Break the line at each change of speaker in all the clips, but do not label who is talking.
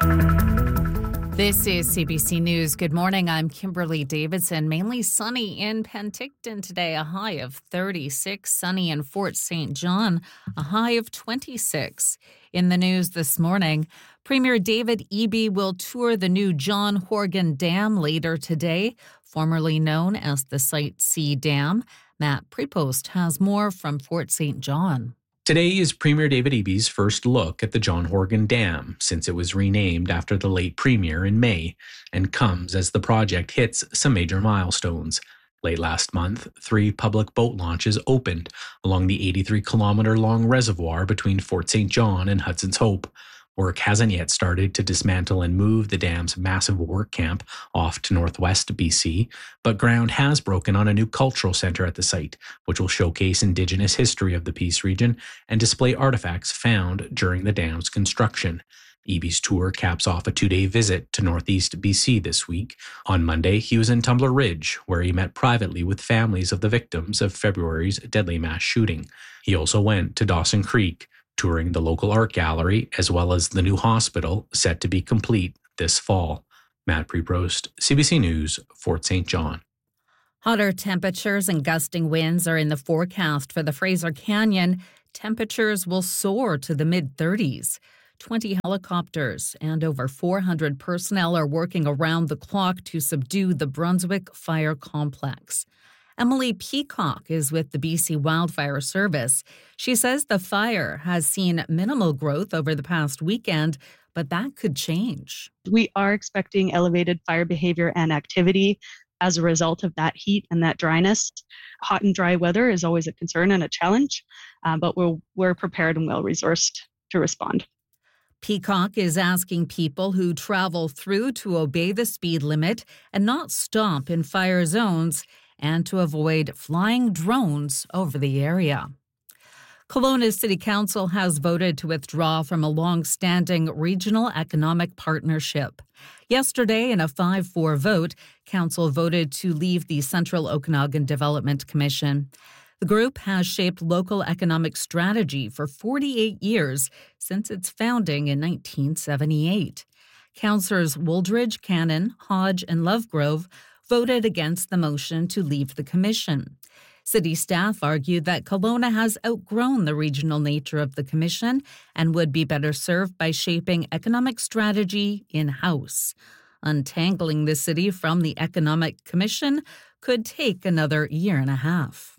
This is CBC News. Good morning. I'm Kimberly Davidson. Mainly sunny in Penticton today, a high of 36. Sunny in Fort St. John, a high of 26. In the news this morning, Premier David Eby will tour the new John Horgan Dam later today, formerly known as the Site C Dam. Matt Prepost has more from Fort St. John.
Today is Premier David Eby's first look at the John Horgan Dam since it was renamed after the late Premier in May, and comes as the project hits some major milestones. Late last month, 3 public boat launches opened along the 83-kilometer-long reservoir between Fort St. John and Hudson's Hope. Work hasn't yet started to dismantle and move the dam's massive work camp off to northwest BC, but ground has broken on a new cultural centre at the site, which will showcase Indigenous history of the Peace region and display artifacts found during the dam's construction. Eby's tour caps off a 2-day visit to northeast BC this week. On Monday, he was in Tumbler Ridge, where he met privately with families of the victims of February's deadly mass shooting. He also went to Dawson Creek, touring the local art gallery, as well as the new hospital set to be complete this fall. Matt Prepost, CBC News, Fort St. John.
Hotter temperatures and gusting winds are in the forecast for the Fraser Canyon. Temperatures will soar to the mid-30s. 20 helicopters and over 400 personnel are working around the clock to subdue the Brunswick Fire Complex. Emily Peacock is with the BC Wildfire Service. She says the fire has seen minimal growth over the past weekend, but that could change.
We are expecting elevated fire behavior and activity as a result of that heat and that dryness. Hot and dry weather is always a concern and a challenge, but we're prepared and well-resourced to respond.
Peacock is asking people who travel through to obey the speed limit and not stop in fire zones, and to avoid flying drones over the area. Kelowna City Council has voted to withdraw from a long-standing regional economic partnership. Yesterday, in a 5-4 vote, Council voted to leave the Central Okanagan Development Commission. The group has shaped local economic strategy for 48 years since its founding in 1978. Councillors Wooldridge, Cannon, Hodge, and Lovegrove voted against the motion to leave the commission. City staff argued that Kelowna has outgrown the regional nature of the commission and would be better served by shaping economic strategy in-house. Untangling the city from the Economic Commission could take another year and a half.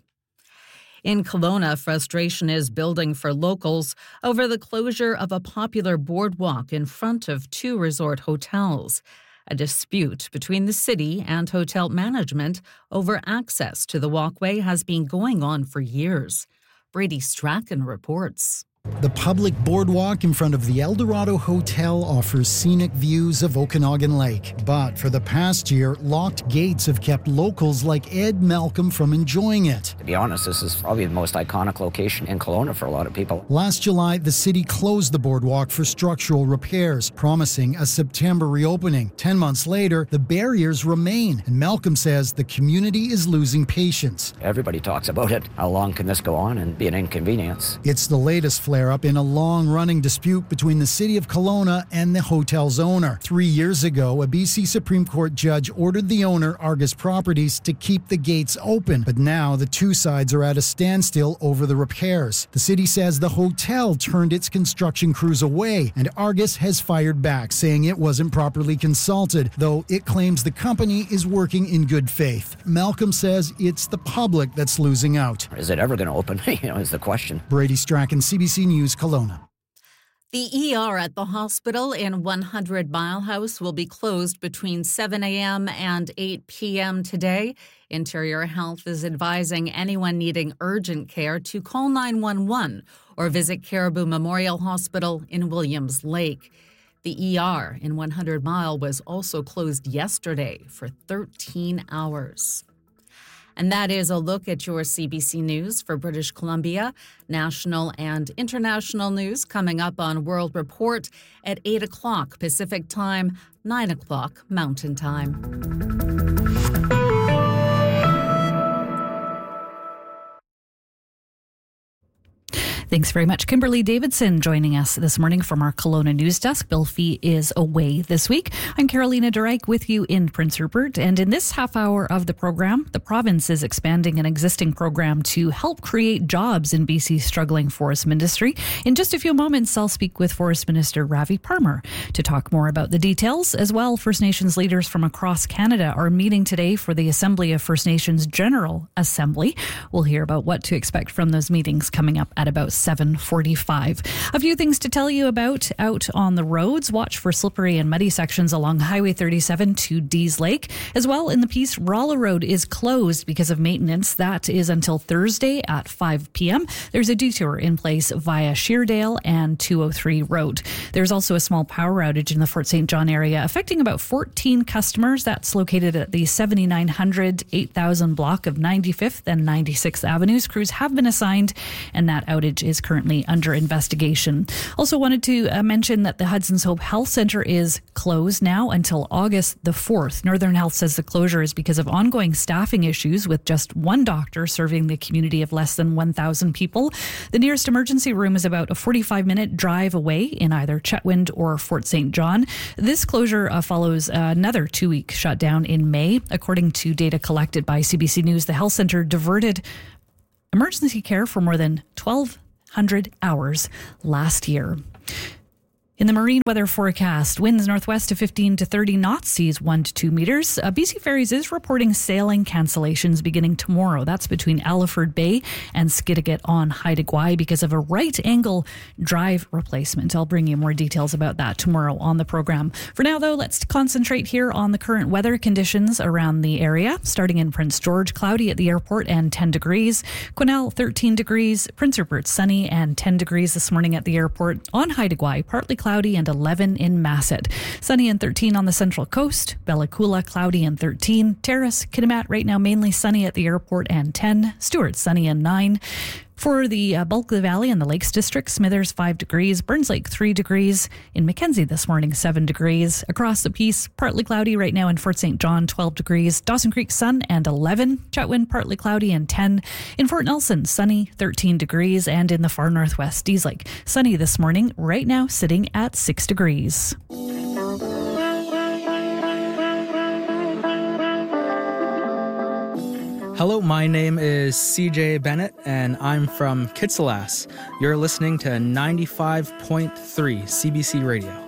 In Kelowna, frustration is building for locals over the closure of a popular boardwalk in front of 2 resort hotels. A dispute between the city and hotel management over access to the walkway has been going on for years. Brady Strachan reports.
The public boardwalk in front of the Eldorado Hotel offers scenic views of Okanagan Lake. But for the past year, locked gates have kept locals like Ed Malcolm from enjoying it.
To be honest, this is probably the most iconic location in Kelowna for a lot of people.
Last July, the city closed the boardwalk for structural repairs, promising a September reopening. 10 months later, the barriers remain, and Malcolm says the community is losing patience.
Everybody talks about it. How long can this go on and be an inconvenience?
It's the latest flare-up in a long-running dispute between the City of Kelowna and the hotel's owner. 3 years ago, a BC Supreme Court judge ordered the owner, Argus Properties, to keep the gates open, but now the two sides are at a standstill over the repairs. The city says the hotel turned its construction crews away, and Argus has fired back, saying it wasn't properly consulted, though it claims the company is working in good faith. Malcolm says it's the public that's losing out.
Is it ever going to open? Is the question.
Brady Strachan, CBC News, Kelowna.
The ER at the hospital in 100 Mile House will be closed between 7 a.m. and 8 p.m. today. Interior Health is advising anyone needing urgent care to call 911 or visit Caribou Memorial Hospital in Williams Lake. The ER in 100 Mile was also closed yesterday for 13 hours. And that is a look at your CBC News for British Columbia. National and international news coming up on World Report at 8 o'clock Pacific Time, 9 o'clock Mountain Time.
Thanks very much. Kimberly Davidson joining us this morning from our Kelowna News Desk. Bill Fee is away this week. I'm Carolina Dureich with you in Prince Rupert. And in this half hour of the program, the province is expanding an existing program to help create jobs in BC's struggling tourism industry. In just a few moments, I'll speak with Forest Minister Ravi Parmar to talk more about the details. As well, First Nations leaders from across Canada are meeting today for the Assembly of First Nations General Assembly. We'll hear about what to expect from those meetings coming up at about 7:45. A few things to tell you about out on the roads. Watch for slippery and muddy sections along Highway 37 to Dease Lake. As well, in the Peace, Rolla Road is closed because of maintenance. That is until Thursday at 5 p.m. There's a detour in place via Sheerdale and 203 Road. There's also a small power outage in the Fort St. John area affecting about 14 customers. That's located at the 7900 8000 block of 95th and 96th Avenues. Crews have been assigned, and that outage is currently under investigation. Also wanted to mention that the Hudson's Hope Health Centre is closed now until August the 4th. Northern Health says the closure is because of ongoing staffing issues with just one doctor serving the community of less than 1,000 people. The nearest emergency room is about a 45-minute drive away in either Chetwynd or Fort St. John. This closure follows another 2-week shutdown in May. According to data collected by CBC News, the health centre diverted emergency care for more than 1,200 hours last year. In the marine weather forecast, winds northwest to 15 to 30 knots, seas 1 to 2 meters. BC Ferries is reporting sailing cancellations beginning tomorrow. That's between Alliford Bay and Skidegate on Haida Gwaii because of a right angle drive replacement. I'll bring you more details about that tomorrow on the program. For now, though, let's concentrate here on the current weather conditions around the area. Starting in Prince George, cloudy at the airport and 10 degrees. Quesnel, 13 degrees. Prince Rupert, sunny and 10 degrees this morning at the airport. On Haida Gwaii, partly cloudy and 11 in Masset. Sunny and 13 on the Central Coast. Bella Coola, cloudy and 13. Terrace, Kitimat, right now mainly sunny at the airport and 10. Stewart, sunny and 9. For the Bulkley Valley and the Lakes District, Smithers 5 degrees, Burns Lake 3 degrees, in Mackenzie this morning 7 degrees. Across the Peace, partly cloudy right now in Fort St. John 12 degrees, Dawson Creek sun and 11, Chetwynd partly cloudy and 10, in Fort Nelson sunny 13 degrees, and in the far northwest Dease Lake sunny this morning, right now sitting at 6 degrees.
Hello, my name is CJ Bennett, and I'm from Kitsilas. You're listening to 95.3 CBC Radio.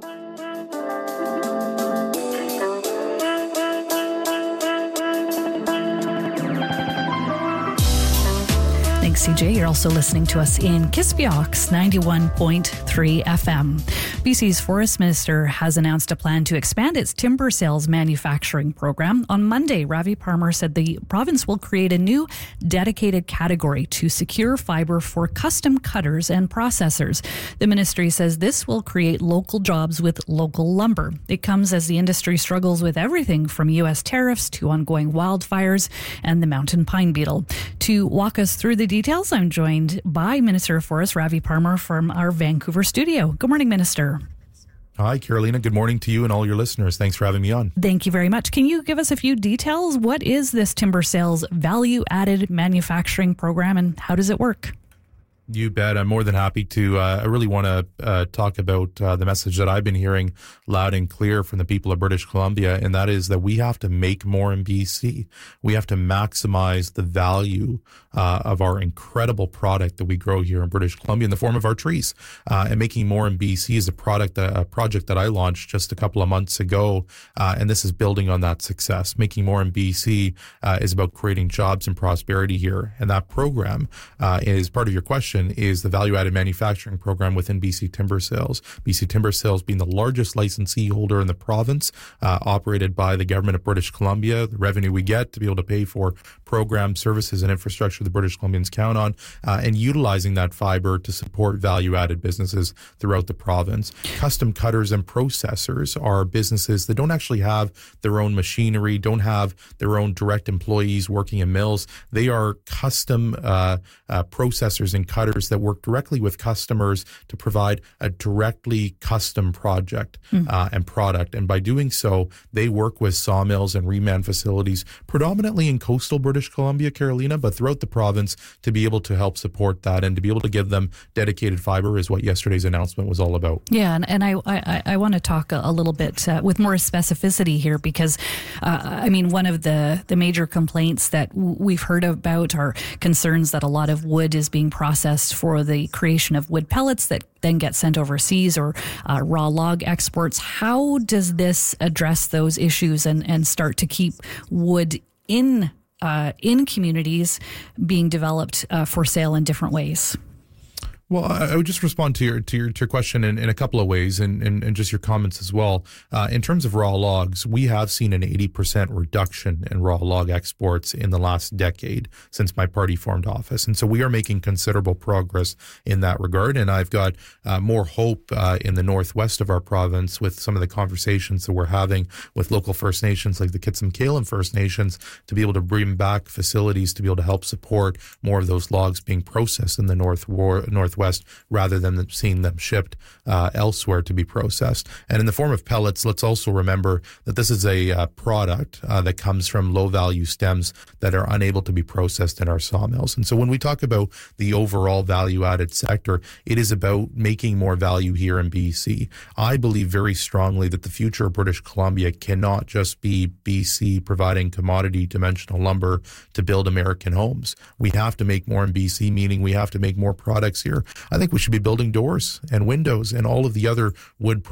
Thanks, CJ. You're also listening to us in Kispiox 91.3 FM. BC's Forest Minister has announced a plan to expand its timber sales manufacturing program. On Monday, Ravi Parmar said the province will create a new dedicated category to secure fiber for custom cutters and processors. The ministry says this will create local jobs with local lumber. It comes as the industry struggles with everything from U.S. tariffs to ongoing wildfires and the mountain pine beetle. To walk us through the details, I'm joined by Minister of Forests Ravi Parmar from our Vancouver studio. Good morning, Minister.
Hi, Carolina. Good morning to you and all your listeners. Thanks for having me on.
Thank you very much. Can you give us a few details? What is this timber sales value-added manufacturing program and how does it work?
You bet. I'm more than happy to. I really want to talk about the message that I've been hearing loud and clear from the people of British Columbia, and that is that we have to make more in BC. We have to maximize the value of our incredible product that we grow here in British Columbia in the form of our trees. And making more in BC is a project that I launched just a couple of months ago, and this is building on that success. Making more in BC is about creating jobs and prosperity here, and that program is part of your question. Is the value-added manufacturing program within BC Timber Sales. BC Timber Sales being the largest licensee holder in the province, operated by the government of British Columbia. The revenue we get to be able to pay for programs, services, and infrastructure the British Columbians count on, and utilizing that fiber to support value-added businesses throughout the province. Custom cutters and processors are businesses that don't actually have their own machinery, don't have their own direct employees working in mills. They are custom processors and cutters providers that work directly with customers to provide a directly custom project and product. And by doing so, they work with sawmills and reman facilities, predominantly in coastal British Columbia, Carolina, but throughout the province, to be able to help support that and to be able to give them dedicated fiber is what yesterday's announcement was all about.
Yeah, and I want to talk a little bit with more specificity here because, one of the major complaints that we've heard about are concerns that a lot of wood is being processed for the creation of wood pellets that then get sent overseas or raw log exports. How does this address those issues and start to keep wood in communities being developed for sale in different ways?
Well, I would just respond to your question in a couple of ways and just your comments as well. In terms of raw logs, we have seen an 80% reduction in raw log exports in the last decade since my party formed office. And so we are making considerable progress in that regard. And I've got more hope in the northwest of our province with some of the conversations that we're having with local First Nations like the Kitsim-Kalim First Nations to be able to bring back facilities to be able to help support more of those logs being processed in the northwest rather than seeing them shipped elsewhere to be processed. And in the form of pellets, let's also remember that this is a product that comes from low-value stems that are unable to be processed in our sawmills. And so when we talk about the overall value-added sector, it is about making more value here in BC. I believe very strongly that the future of British Columbia cannot just be BC providing commodity dimensional lumber to build American homes. We have to make more in BC, meaning we have to make more products here. I think we should be building doors and windows and all of the other wood